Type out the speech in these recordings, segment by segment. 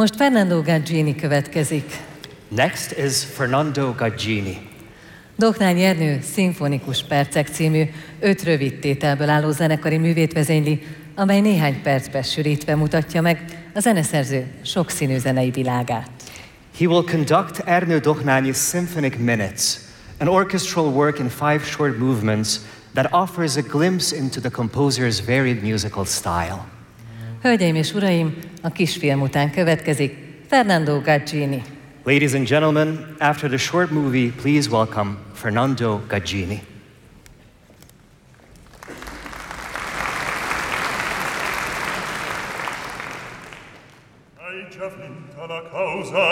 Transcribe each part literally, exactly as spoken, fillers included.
Most Fernando Gaggini következik. Next is Fernando Gaggini. Dohnányi Ernő szimfonikus percek című öt rövid tételből álló zenekari művét vezényli, amely néhány percbe sűrítve mutatja meg a zeneszerző sokszínű zenei világát. He will conduct Ernő Dohnányi Symphonic Minutes, an orchestral work in five short movements that offers a glimpse into the composer's varied musical style. Hölgyeim és uraim, a kisfilm után következik Fernando Gaggini. Ladies and gentlemen, after the short movie, please welcome Fernando Gaggini. Hai già vinta la causa,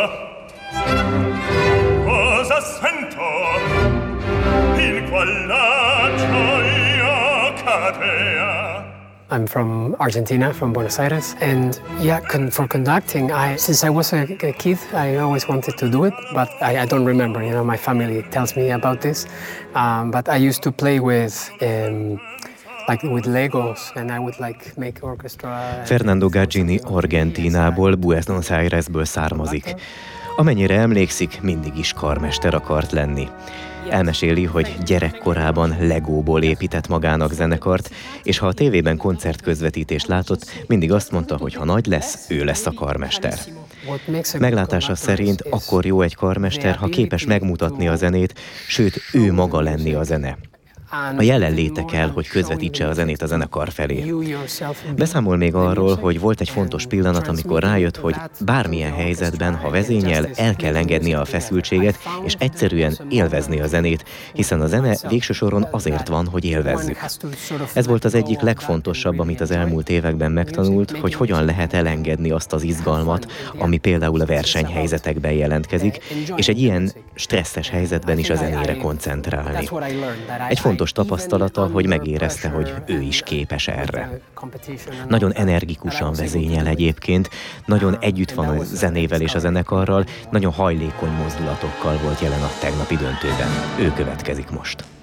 cosa sento, in quella gioia cadea. I'm from Argentina, from Buenos Aires, and yeah, con for conducting, I since I was a, a kid, I always wanted to do it, but I, I don't remember. You know, my family tells me about this, um, but I used to play with. Um, Like with Legos, and I would like make orchestra. Fernando Gaggini Argentínából, Buenos Airesből származik. Amennyire emlékszik, mindig is karmester akart lenni. Elmeséli, hogy gyerekkorában Legóból épített magának zenekart, és ha a tévében koncertközvetítést látott, mindig azt mondta, hogy ha nagy lesz, ő lesz a karmester. Meglátása szerint akkor jó egy karmester, ha képes megmutatni a zenét, sőt, ő maga lenni a zene. A jelenléte kell, hogy közvetítse a zenét a zenekar felé. Beszámol még arról, hogy volt egy fontos pillanat, amikor rájött, hogy bármilyen helyzetben, ha vezényel, el kell engednie a feszültséget, és egyszerűen élvezni a zenét, hiszen a zene végső soron azért van, hogy élvezzük. Ez volt az egyik legfontosabb, amit az elmúlt években megtanult, hogy hogyan lehet elengedni azt az izgalmat, ami például a versenyhelyzetekben jelentkezik, és egy ilyen stresszes helyzetben is a zenére koncentrálni. Egy fontos tapasztalata, hogy megérezte, hogy ő is képes erre. Nagyon energikusan vezényel egyébként, nagyon együtt van a zenével és a zenekarral, nagyon hajlékony mozdulatokkal volt jelen a tegnapi döntőben. Ő következik most.